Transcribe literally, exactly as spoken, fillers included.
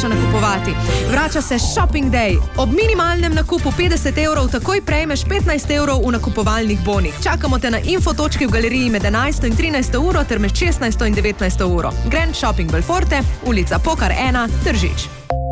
splača nakupovati. Vrača se Shopping Day. Ob minimalnem nakupu petdeset evrov takoj prejmeš petnajst evrov v nakupovalnih bonih. Čakamo te na info točki v galeriji med enajsto in trinajsto uro ter med šestnajsto in devetnajsto uro. Grand Shopping Belforte, ulica Pokar ena, Tržič.